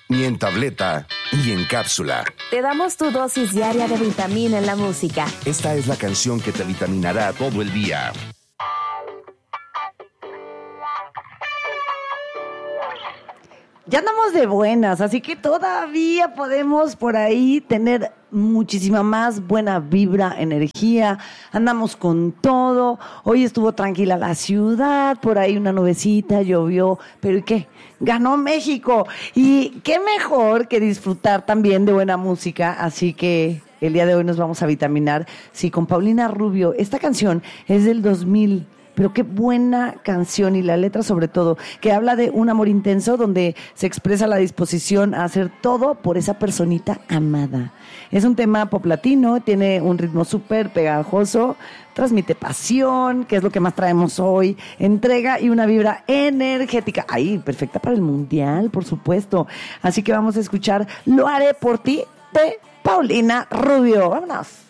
ni en tableta, ni en cápsula. Te damos tu dosis diaria de vitamina en la música. Esta es la canción que te vitaminará todo el día. Ya andamos de buenas, así que todavía podemos por ahí tener muchísima más buena vibra, energía. Andamos con todo. Hoy estuvo tranquila la ciudad, por ahí una nubecita, llovió. ¿Pero y qué? Ganó México. Y qué mejor que disfrutar también de buena música. Así que el día de hoy nos vamos a vitaminar. Sí, con Paulina Rubio. Esta canción es del 2000. Pero qué buena canción, y la letra sobre todo, que habla de un amor intenso donde se expresa la disposición a hacer todo por esa personita amada. Es un tema pop latino, tiene un ritmo súper pegajoso, transmite pasión, que es lo que más traemos hoy, entrega y una vibra energética. Ay, perfecta para el mundial, por supuesto. Así que vamos a escuchar Lo haré por ti de Paulina Rubio. Vámonos.